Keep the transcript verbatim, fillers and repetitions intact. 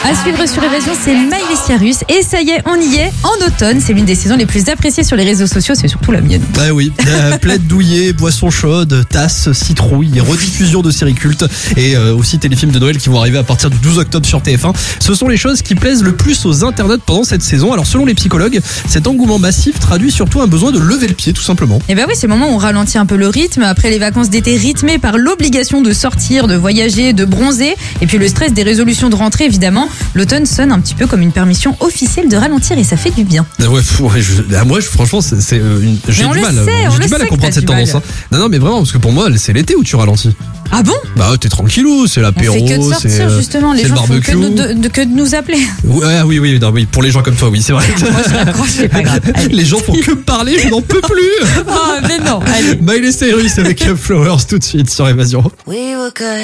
À suivre sur Évasion, c'est Miley Cyrus. Et ça y est, on y est. En automne, c'est l'une des saisons les plus appréciées sur les réseaux sociaux. C'est surtout la mienne. Ah oui, euh, plaid douillet, boisson chaude, tasse, citrouille, rediffusion de séries cultes et euh, aussi téléfilms de Noël qui vont arriver à partir du douze octobre sur T F un. Ce sont les choses qui plaisent le plus aux internautes pendant cette saison. Alors selon les psychologues, cet engouement massif traduit surtout un besoin de lever le pied tout simplement. Et ben oui, c'est le moment où on ralentit un peu le rythme après les vacances d'été rythmées par l'obligation de sortir, de voyager, de bronzer et puis le stress des résolutions de rentrée évidemment. L'automne sonne un petit peu comme une permission officielle de ralentir et ça fait du bien. Ah ouais, ouais je, ah moi je, franchement c'est, c'est une, j'ai mais du mal, sait, j'ai du mal à comprendre cette tendance. Hein. Non non mais vraiment parce que pour moi c'est l'été où tu ralentis. Ah bon? Bah t'es tranquillou, c'est l'apéro, on fait que de sortir, c'est justement, les c'est gens le barbecue. font que de, de, que de nous appeler. Ouais, oui oui non, oui pour les gens comme toi oui c'est vrai. Moi je raccroche, c'est pas grave. Allez. Les gens font que parler, je n'en peux plus. Oh mais non. Allez. Miley Cyrus avec Flowers tout de suite sur Évasion. We were good.